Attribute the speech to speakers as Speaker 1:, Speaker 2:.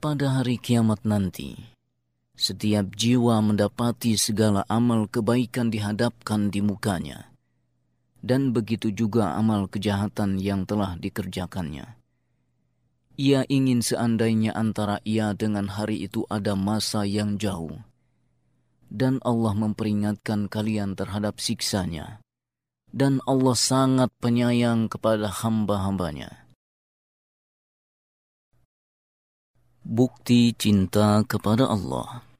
Speaker 1: pada hari kiamat nanti, setiap jiwa mendapati segala amal kebaikan dihadapkan di mukanya, dan begitu juga amal kejahatan yang telah dikerjakannya. Ia ingin seandainya antara ia dengan hari itu ada masa yang jauh, dan Allah memperingatkan kalian terhadap siksanya, dan Allah sangat penyayang kepada hamba-hambanya. Bukti cinta kepada Allah.